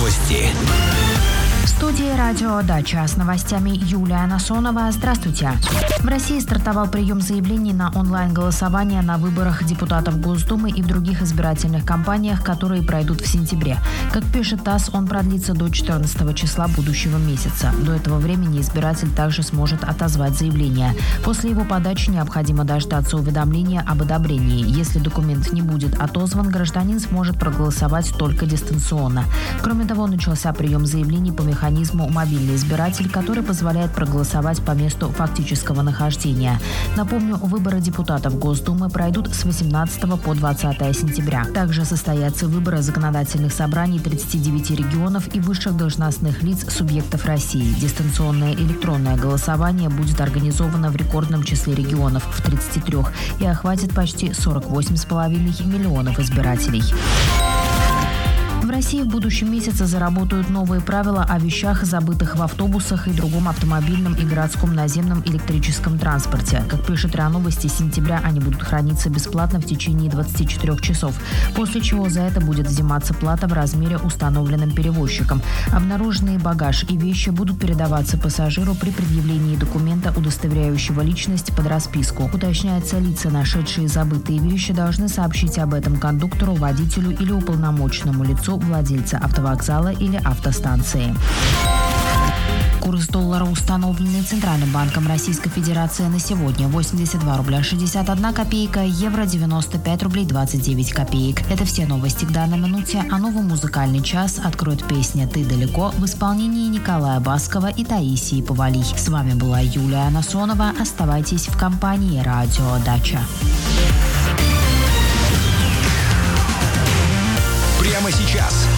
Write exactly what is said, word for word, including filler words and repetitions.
Новости. В студии «Радио Дача» с новостями Юлия Насонова. Здравствуйте. В России стартовал прием заявлений на онлайн-голосование на выборах депутатов Госдумы и в других избирательных кампаниях, которые пройдут в сентябре. Как пишет ТАСС, он продлится до четырнадцатого числа будущего месяца. До этого времени избиратель также сможет отозвать заявление. После его подачи необходимо дождаться уведомления об одобрении. Если документ не будет отозван, гражданин сможет проголосовать только дистанционно. Кроме того, начался прием заявлений по механизму «Мобильный избиратель», который позволяет проголосовать по месту фактического нахождения. Напомню, выборы депутатов Госдумы пройдут с восемнадцатого по двадцатое сентября. Также состоятся выборы законодательных собраний тридцати девяти регионов и высших должностных лиц субъектов России. Дистанционное электронное голосование будет организовано в рекордном числе регионов – в тридцати трёх, и охватит почти сорок восемь с половиной миллионов избирателей. В России в будущем месяце заработают новые правила о вещах, забытых в автобусах и другом автомобильном и городском наземном электрическом транспорте. Как пишет РИА Новости, с сентября они будут храниться бесплатно в течение двадцати четырёх часов, после чего за это будет взиматься плата в размере, установленном перевозчиком. Обнаруженные багаж и вещи будут передаваться пассажиру при предъявлении документа, удостоверяющего личность, под расписку. Уточняется, лица, нашедшие забытые вещи, должны сообщить об этом кондуктору, водителю или уполномоченному лицу владельца автовокзала или автостанции. Курс доллара, установленный Центральным банком Российской Федерации на сегодня: восемьдесят два рубля шестьдесят одна копейка, евро девяносто пять рублей двадцать девять копеек. Это все новости к данной минуте. А новый музыкальный час откроет песня «Ты далеко» в исполнении Николая Баскова и Таисии Повалий. С вами была Юлия Насонова. Оставайтесь в компании «Радио Дача». Прямо сейчас